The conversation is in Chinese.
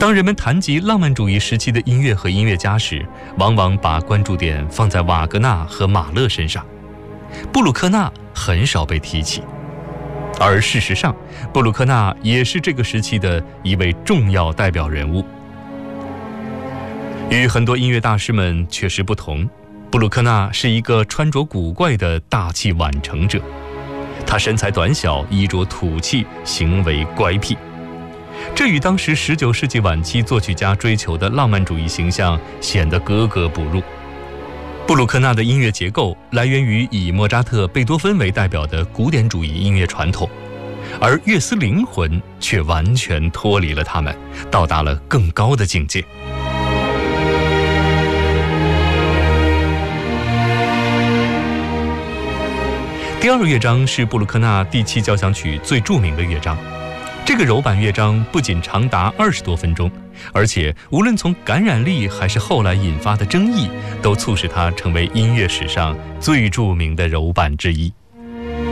当人们谈及浪漫主义时期的音乐和音乐家时，往往把关注点放在瓦格纳和马勒身上，布鲁克纳很少被提起。而事实上，布鲁克纳也是这个时期的一位重要代表人物。与很多音乐大师们确实不同，布鲁克纳是一个穿着古怪的大器晚成者。他身材短小，衣着土气，行为乖僻，这与当时19世纪晚期作曲家追求的浪漫主义形象显得格格不入。布鲁克纳的音乐结构来源于以莫扎特、贝多芬为代表的古典主义音乐传统，而乐思灵魂却完全脱离了他们，到达了更高的境界。第2乐章是布鲁克纳第7交响曲最著名的乐章。这个柔板乐章不仅长达20多分钟，而且无论从感染力还是后来引发的争议，都促使它成为音乐史上最著名的柔板之一。